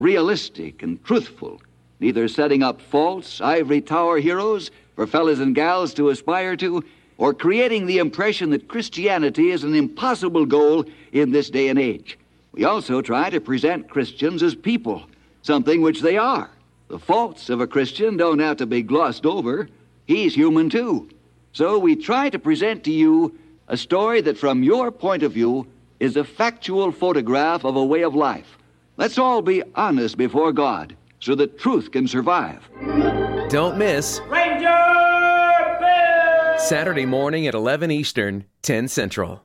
realistic and truthful, neither setting up false ivory tower heroes for fellas and gals to aspire to, or creating the impression that Christianity is an impossible goal in this day and age. We also try to present Christians as people, something which they are. The faults of a Christian don't have to be glossed over. He's human too. So we try to present to you a story that from your point of view is a factual photograph of a way of life. Let's all be honest before God so that truth can survive. Don't miss Ranger Bill! Saturday morning at 11 Eastern, 10 Central.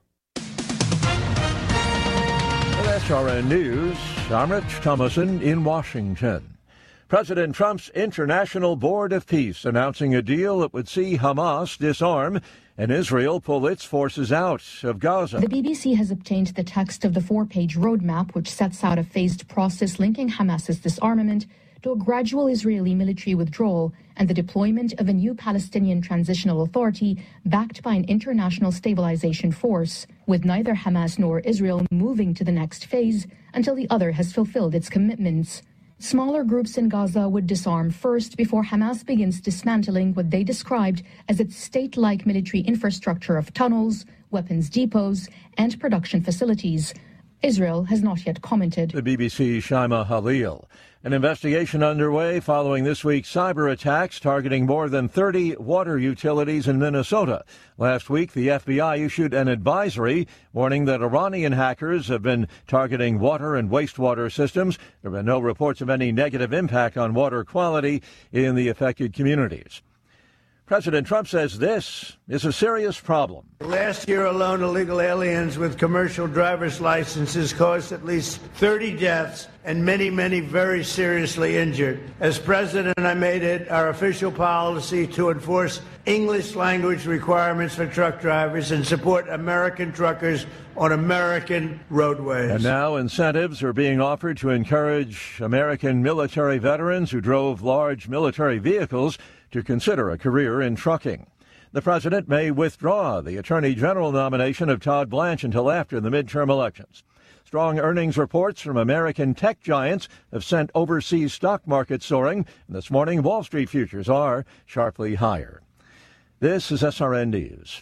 SRN News, I'm Rich Thomason in Washington. President Trump's International Board of Peace announcing a deal that would see Hamas disarm and Israel pull its forces out of Gaza. The BBC has obtained the text of the 4-page roadmap, which sets out a phased process linking Hamas's disarmament to a gradual Israeli military withdrawal and the deployment of a new Palestinian transitional authority backed by an international stabilization force, with neither Hamas nor Israel moving to the next phase until the other has fulfilled its commitments. Smaller groups in Gaza would disarm first before Hamas begins dismantling what they described as its state-like military infrastructure of tunnels, weapons depots, and production facilities. Israel has not yet commented. The BBC's Shaima Halil. An investigation underway following this week's cyber attacks targeting more than 30 water utilities in Minnesota. Last week, the FBI issued an advisory warning that Iranian hackers have been targeting water and wastewater systems. There have been no reports of any negative impact on water quality in the affected communities. President Trump says this is a serious problem. Last year alone, illegal aliens with commercial driver's licenses caused at least 30 deaths and many, many very seriously injured. As president, I made it our official policy to enforce English language requirements for truck drivers and support American truckers on American roadways. And now incentives are being offered to encourage American military veterans who drove large military vehicles to consider a career in trucking. The president may withdraw the Attorney General nomination of Todd Blanche until after the midterm elections. Strong earnings reports from American tech giants have sent overseas stock markets soaring, and this morning Wall Street futures are sharply higher. This is SRN News.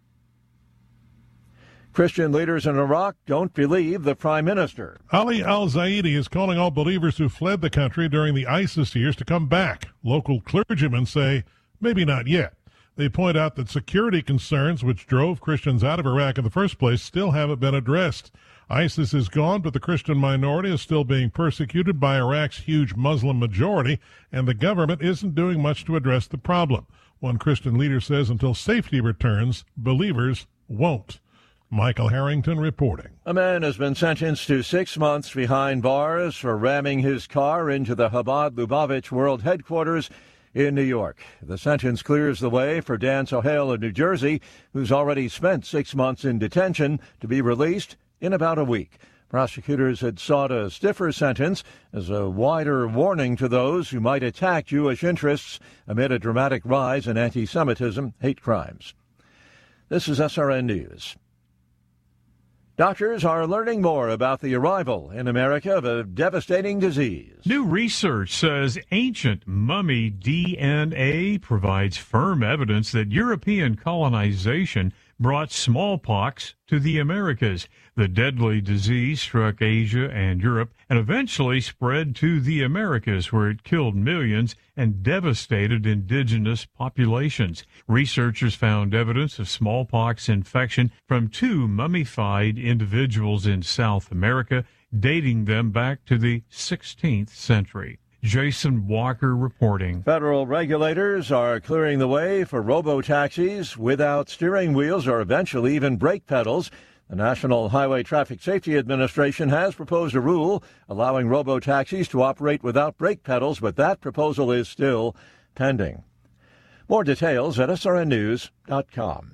Christian leaders in Iraq don't believe the prime minister. Ali al-Zaidi is calling all believers who fled the country during the ISIS years to come back. Local clergymen say maybe not yet. They point out that security concerns which drove Christians out of Iraq in the first place still haven't been addressed. ISIS is gone, but the Christian minority is still being persecuted by Iraq's huge Muslim majority, and the government isn't doing much to address the problem. One Christian leader says until safety returns, believers won't. Michael Harrington reporting. A man has been sentenced to 6 months behind bars for ramming his car into the Chabad Lubavitch World Headquarters in New York. The sentence clears the way for Dan Sohail of New Jersey, who's already spent 6 months in detention, to be released in about a week. Prosecutors had sought a stiffer sentence as a wider warning to those who might attack Jewish interests amid a dramatic rise in anti-Semitism hate crimes. This is SRN News. Doctors are learning more about the arrival in America of a devastating disease. New research says ancient mummy DNA provides firm evidence that European colonization brought smallpox to the Americas. The deadly disease struck Asia and Europe and eventually spread to the Americas, where it killed millions and devastated indigenous populations. Researchers found evidence of smallpox infection from 2 mummified individuals in South America, dating them back to the 16th century. Jason Walker reporting. Federal regulators are clearing the way for robo-taxis without steering wheels or eventually even brake pedals. The National Highway Traffic Safety Administration has proposed a rule allowing robo-taxis to operate without brake pedals, but that proposal is still pending. More details at srnnews.com.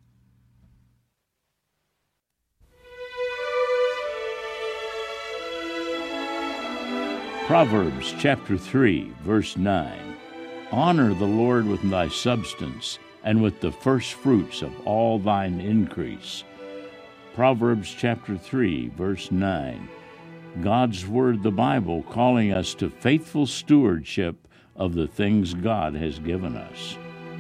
Proverbs chapter 3, verse 9. Honor the Lord with thy substance, and with the first fruits of all thine increase. Proverbs chapter 3, verse 9. God's Word, the Bible, calling us to faithful stewardship of the things God has given us.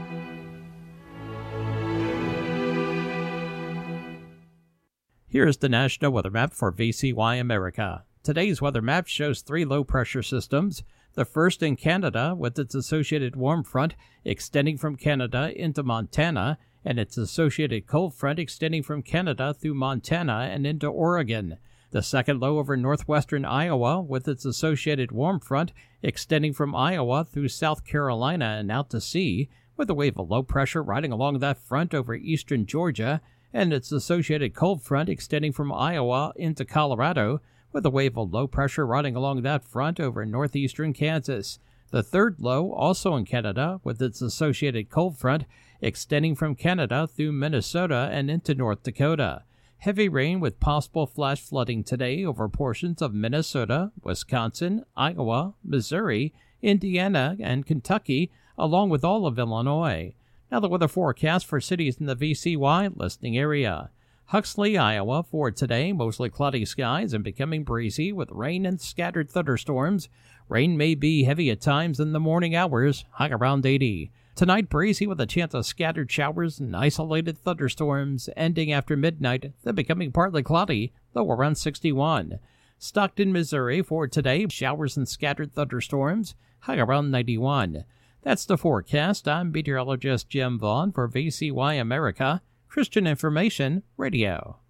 Here's the National Weather Map for VCY America. Today's weather map shows 3 low-pressure systems. The first in Canada, with its associated warm front extending from Canada into Montana, and its associated cold front extending from Canada through Montana and into Oregon. The second low over northwestern Iowa, with its associated warm front extending from Iowa through South Carolina and out to sea, with a wave of low pressure riding along that front over eastern Georgia, and its associated cold front extending from Iowa into Colorado, with a wave of low pressure riding along that front over northeastern Kansas. The third low, also in Canada, with its associated cold front extending from Canada through Minnesota and into North Dakota. Heavy rain with possible flash flooding today over portions of Minnesota, Wisconsin, Iowa, Missouri, Indiana, and Kentucky, along with all of Illinois. Now the weather forecast for cities in the VCY listening area. Huxley, Iowa, for today, mostly cloudy skies and becoming breezy with rain and scattered thunderstorms. Rain may be heavy at times in the morning hours, high around 80. Tonight, breezy with a chance of scattered showers and isolated thunderstorms, ending after midnight, then becoming partly cloudy, low around 61. Stockton, Missouri, for today, showers and scattered thunderstorms, high around 91. That's the forecast. I'm meteorologist Jim Vaughn for VCY America, Christian Information Radio.